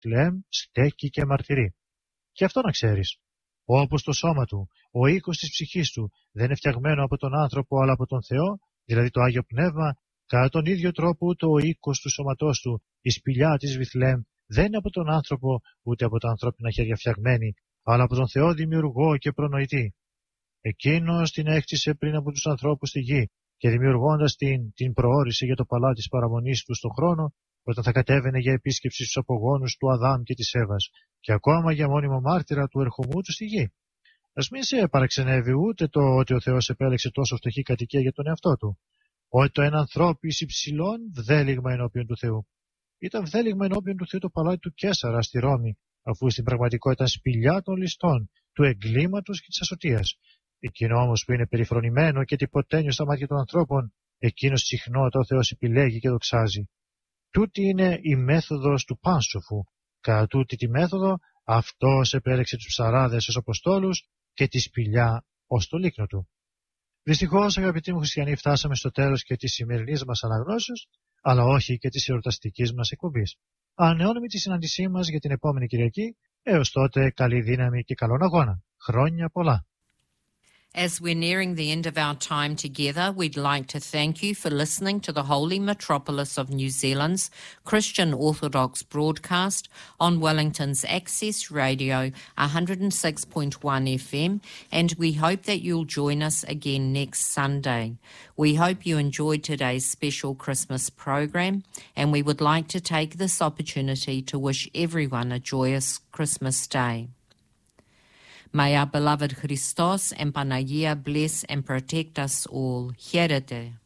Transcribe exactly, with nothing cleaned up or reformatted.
Βηθλεέμ στέκει και μαρτυρεί. Και αυτό να ξέρεις, όπως το σώμα του, ο οίκος της ψυχής του δεν είναι φτιαγμένο από τον άνθρωπο αλλά από τον Θεό, δηλαδή το Άγιο Πνεύμα, κατά τον ίδιο τρόπο ούτε ο οίκος του σώματός του, η σπηλιά της Βηθλεέμ, δεν είναι από τον άνθρωπο ούτε από τα ανθρώπινα χέρια φτιαγμένη, αλλά από τον Θεό δημιουργό και προνοητή. Εκείνος την έκτισε πριν από τους ανθρώπους στη γη και δημιουργώντας την, την προώρηση για το παλάτι της παραμονής του στον χρόνο, όταν θα κατέβαινε για επίσκεψη στους απογόνους του Αδάμ και της Εύας και ακόμα για μόνιμο μάρτυρα του ερχομού του στη γη. Ας μην σε παραξενεύει ούτε το ότι ο Θεός επέλεξε τόσο φτωχή κατοικία για τον εαυτό του, ότι το ένα ανθρώπις υψηλών βδέλιγμα ενώπιον του Θεού. Ήταν βδέλιγμα ενώπιον του Θεού το παλάτι του Καίσαρα στη Ρώμη, αφού στην πραγματικότητα ήταν σπηλιά των ληστών, του εγκλήματος και της ασωτείας. Εκείνο όμως που είναι περιφρονημένο και τυποτένιο στα μάτια των ανθρώπων, εκείνος συχνότατα ο Θεός επιλέγει και δοξάζει. Τούτη είναι η μέθοδος του πάνσοφου. Κατά τούτη τη μέθοδο, αυτός επέλεξε τους ψαράδες ως αποστόλους και τη σπηλιά ως το λίκνο του. Δυστυχώς, αγαπητοί μου χριστιανοί, φτάσαμε στο τέλος και της σημερινής μας αναγνώσεως, αλλά όχι και της εορταστικής μας εκπομπής. Ανανεώνουμε τη συνάντησή μας για την επόμενη Κυριακή. Έως τότε, καλή δύναμη και καλόν αγώνα. Χρόνια πολλά. As we're nearing the end of our time together, we'd like to thank you for listening to the holy metropolis of New Zealand's Christian Orthodox broadcast on Wellington's Access Radio one oh six point one F M, and we hope that you'll join us again next Sunday. We hope you enjoyed today's special Christmas program, and we would like to take this opportunity to wish everyone a joyous Christmas day. May our beloved Christos and Panagia bless and protect us all. Χαίρετε.